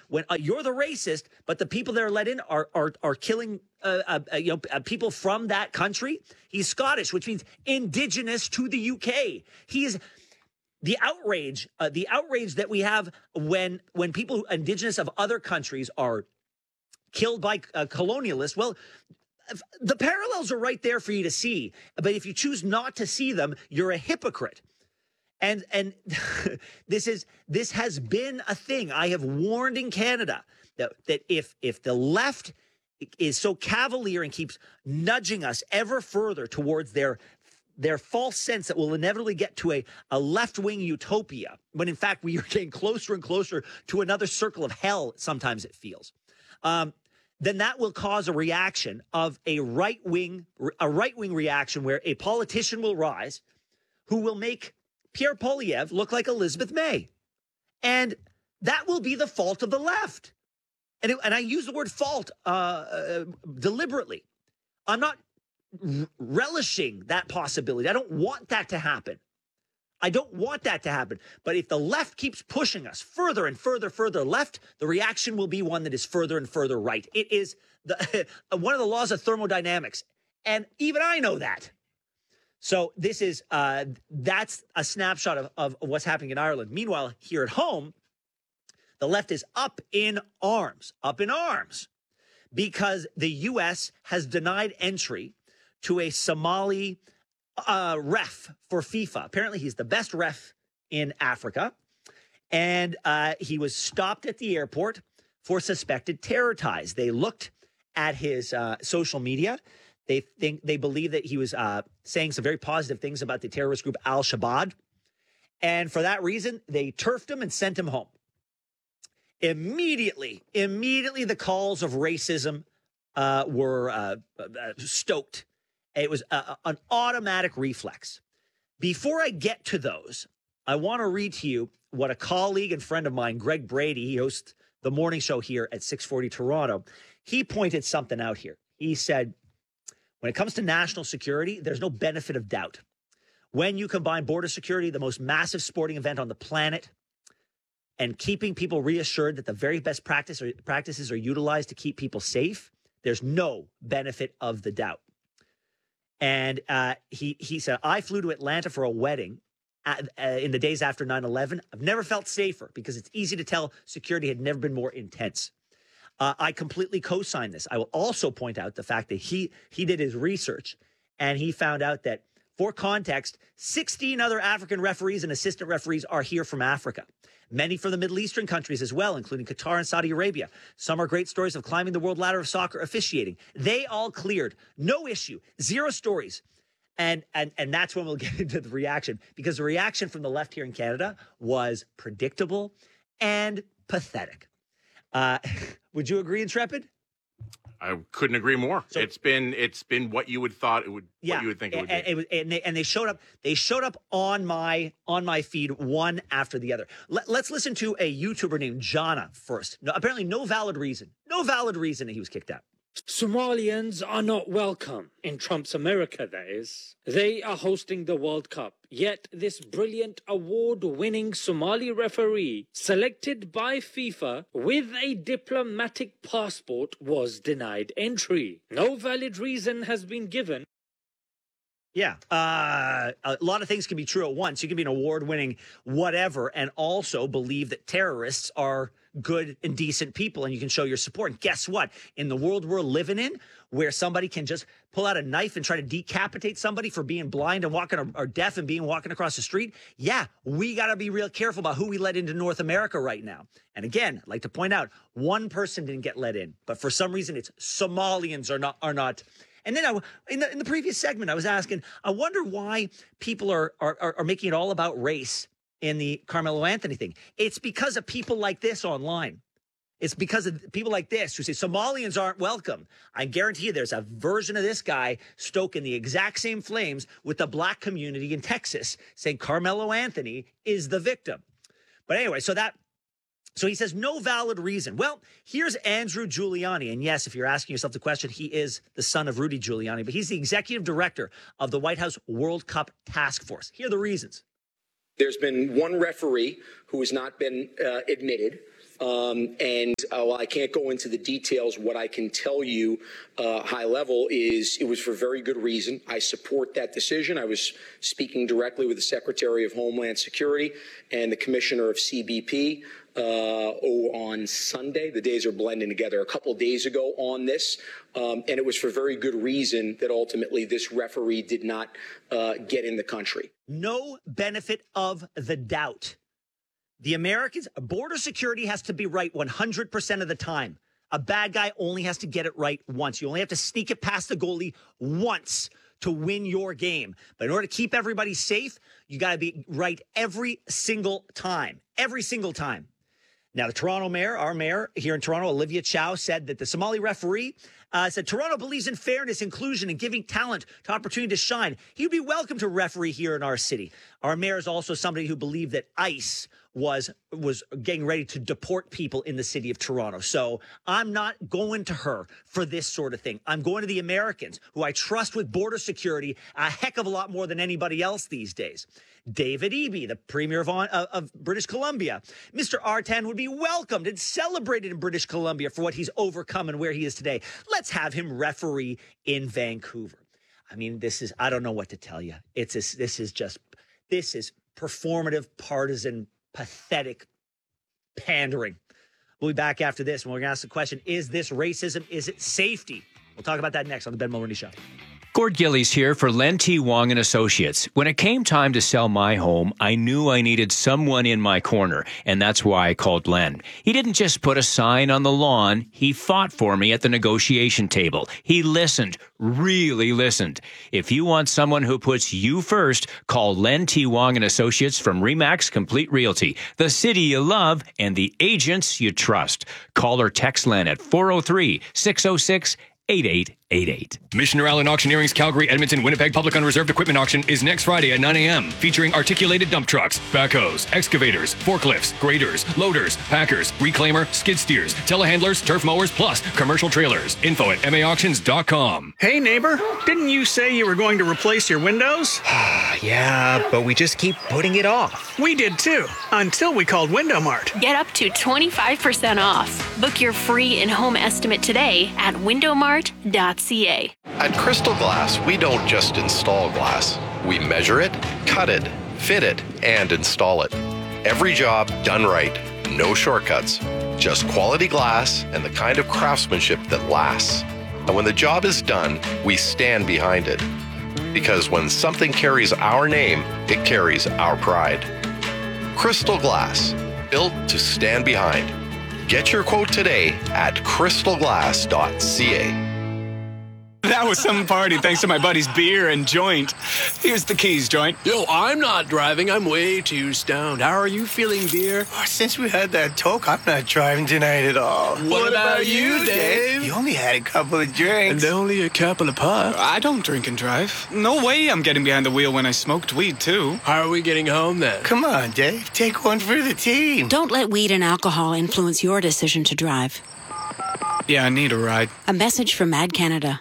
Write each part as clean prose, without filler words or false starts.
when you're the racist, but the people that are let in are killing people from that country. He's Scottish, which means indigenous to the UK. He is the outrage that we have when people indigenous of other countries are killed by colonialists. Well, the parallels are right there for you to see. But if you choose not to see them, you're a hypocrite. And this has been a thing. I have warned in Canada that if the left is so cavalier and keeps nudging us ever further towards their false sense that we'll inevitably get to a left-wing utopia, when in fact we are getting closer and closer to another circle of hell, sometimes it feels, then that will cause a reaction of a right-wing reaction where a politician will rise who will make Pierre Poilievre look like Elizabeth May. And that will be the fault of the left. And I use the word fault deliberately. I'm not relishing that possibility. I don't want that to happen. But if the left keeps pushing us further and further left, the reaction will be one that is further and further right. It is one of the laws of thermodynamics. And even I know that. So this is that's a snapshot of what's happening in Ireland. Meanwhile, here at home, the left is up in arms, because the U.S. has denied entry to a Somali ref for FIFA. Apparently, he's the best ref in Africa. And he was stopped at the airport for suspected terror ties. They looked at his social media. They believe that he was saying some very positive things about the terrorist group Al-Shabaab. And for that reason, they turfed him and sent him home. Immediately, the calls of racism were stoked. It was an automatic reflex. Before I get to those, I want to read to you what a colleague and friend of mine, Greg Brady, he hosts the morning show here at 640 Toronto, he pointed something out here. He said, when it comes to national security, there's no benefit of doubt. When you combine border security, the most massive sporting event on the planet, and keeping people reassured that the very best practices are utilized to keep people safe, there's no benefit of the doubt. And he said, I flew to Atlanta for a wedding in the days after 9/11. I've never felt safer because it's easy to tell security had never been more intense. I completely co-sign this. I will also point out the fact that he did his research and he found out that, for context, 16 other African referees and assistant referees are here from Africa. Many from the Middle Eastern countries as well, including Qatar and Saudi Arabia. Some are great stories of climbing the world ladder of soccer officiating. They all cleared. No issue. Zero stories. And that's when we'll get into the reaction, because the reaction from the left here in Canada was predictable and pathetic. Would you agree, Intrepid? I couldn't agree more. So, it's been what you would thought it would. Yeah, what you would think it would be. And they showed up. They showed up on my feed one after the other. Let's listen to a YouTuber named Jana first. No, apparently, no valid reason that he was kicked out. Somalians are not welcome in Trump's America, that is. They are hosting the World Cup, yet this brilliant award-winning Somali referee, selected by FIFA with a diplomatic passport, was denied entry. No valid reason has been given. Yeah, a lot of things can be true at once. You can be an award-winning whatever and also believe that terrorists are good and decent people, and you can show your support. And guess what? In the world we're living in, where somebody can just pull out a knife and try to decapitate somebody for being blind and walking or deaf and walking across the street, yeah, we got to be real careful about who we let into North America right now. And again, I'd like to point out, one person didn't get let in, but for some reason, it's Somalians are not. And then in the previous segment, I was asking, I wonder why people are making it all about race in the Carmelo Anthony thing. It's because of people like this online. It's because of people like this who say Somalians aren't welcome. I guarantee you there's a version of this guy stoking the exact same flames with the black community in Texas, saying Carmelo Anthony is the victim. But anyway, so he says no valid reason. Well, here's Andrew Giuliani. And yes, if you're asking yourself the question, he is the son of Rudy Giuliani, but he's the executive director of the White House World Cup Task Force. Here are the reasons. There's been one referee who has not been admitted. And while I can't go into the details, what I can tell you high level is it was for very good reason. I support that decision. I was speaking directly with the Secretary of Homeland Security and the Commissioner of CBP on Sunday. The days are blending together. A couple of days ago on this, and it was for very good reason that ultimately this referee did not get in the country. No benefit of the doubt. The Americans, border security has to be right 100% of the time. A bad guy only has to get it right once. You only have to sneak it past the goalie once to win your game. But in order to keep everybody safe, you got to be right every single time. Every single time. Now, the Toronto mayor, our mayor here in Toronto, Olivia Chow, said that the Somali referee said Toronto believes in fairness, inclusion, and giving talent to opportunity to shine. He would be welcome to referee here in our city. Our mayor is also somebody who believed that ICE was getting ready to deport people in the city of Toronto. So I'm not going to her for this sort of thing. I'm going to the Americans, who I trust with border security a heck of a lot more than anybody else these days. David Eby, the Premier of British Columbia. Mr. Artan would be welcomed and celebrated in British Columbia for what he's overcome and where he is today. Let's have him referee in Vancouver. I mean, I don't know what to tell you. This is performative, partisan, pathetic pandering. We'll be back after this, and we're going to ask the question, is this racism? Is it safety? We'll talk about that next on the Ben Mulroney Show. Gord Gillies here for Len T. Wong and Associates. When it came time to sell my home, I knew I needed someone in my corner, and that's why I called Len. He didn't just put a sign on the lawn. He fought for me at the negotiation table. He listened, really listened. If you want someone who puts you first, call Len T. Wong and Associates from RE/MAX Complete Realty, the city you love and the agents you trust. Call or text Len at 403-606-8888. Missioner Allen Auctioneering's Calgary, Edmonton, Winnipeg Public Unreserved Equipment Auction is next Friday at 9 a.m. featuring articulated dump trucks, backhoes, excavators, forklifts, graders, loaders, packers, reclaimer, skid steers, telehandlers, turf mowers, plus commercial trailers. Info at maauctions.com. Hey neighbor, didn't you say you were going to replace your windows? Yeah, but we just keep putting it off. We did too, until we called Window Mart. Get up to 25% off. Book your free in-home estimate today at windowmart.ca. At Crystal Glass, we don't just install glass. We measure it, cut it, fit it, and install it. Every job done right. No shortcuts. Just quality glass and the kind of craftsmanship that lasts. And when the job is done, we stand behind it. Because when something carries our name, it carries our pride. Crystal Glass, built to stand behind. Get your quote today at crystalglass.ca. That was some party thanks to my buddy's beer and joint. Here's the keys, joint. Yo, I'm not driving. I'm way too stoned. How are you feeling, beer? Oh, since we had that talk, I'm not driving tonight at all. What about you, Dave? You only had a couple of drinks. And only a couple of puffs. I don't drink and drive. No way I'm getting behind the wheel when I smoked weed, too. How are we getting home, then? Come on, Dave. Take one for the team. Don't let weed and alcohol influence your decision to drive. Yeah, I need a ride. A message from Mad Canada.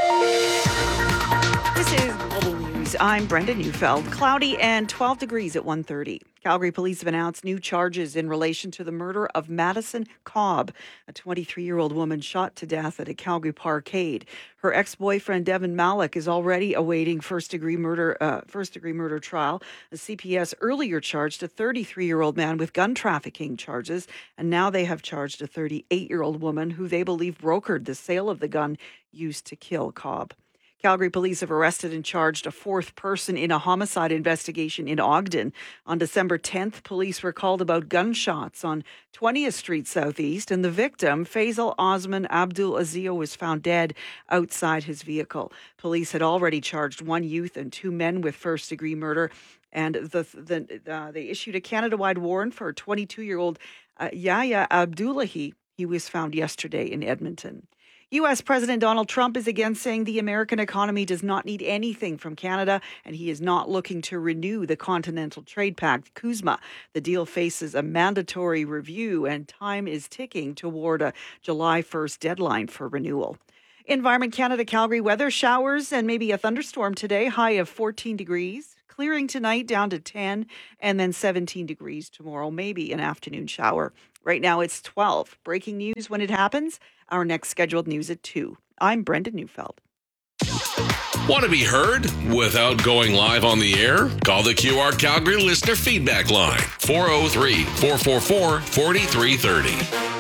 I'm Brenda Neufeld. Cloudy and 12 degrees at 1:30. Calgary police have announced new charges in relation to the murder of Madison Cobb, a 23-year-old woman shot to death at a Calgary parkade. Her ex-boyfriend Devin Malik is already awaiting first-degree murder trial. The CPS earlier charged a 33-year-old man with gun trafficking charges, and now they have charged a 38-year-old woman who they believe brokered the sale of the gun used to kill Cobb. Calgary police have arrested and charged a fourth person in a homicide investigation in Ogden. On December 10th, police were called about gunshots on 20th Street Southeast, and the victim, Faisal Osman Abdul Azio, was found dead outside his vehicle. Police had already charged one youth and two men with first-degree murder, and they issued a Canada-wide warrant for 22-year-old Yahya Abdullahi. He was found yesterday in Edmonton. U.S. President Donald Trump is again saying the American economy does not need anything from Canada, and he is not looking to renew the Continental Trade Pact, CUSMA. The deal faces a mandatory review, and time is ticking toward a July 1st deadline for renewal. Environment Canada Calgary weather, showers and maybe a thunderstorm today, high of 14 degrees. Clearing tonight down to 10, and then 17 degrees tomorrow, maybe an afternoon shower. Right now it's 12. Breaking news when it happens. Our next scheduled news at 2. I'm Brenda Neufeld. Want to be heard without going live on the air? Call the QR Calgary listener feedback line, 403-444-4330.